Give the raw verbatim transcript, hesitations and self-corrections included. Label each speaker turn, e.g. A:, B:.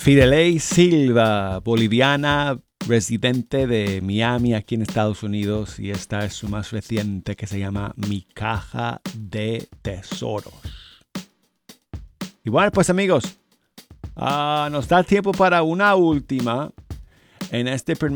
A: Fidelei Silva, boliviana, residente de Miami, aquí en Estados Unidos, y esta es su más reciente, que se llama Mi Caja de Tesoros. Igual, pues amigos, uh, nos da tiempo para una última. En este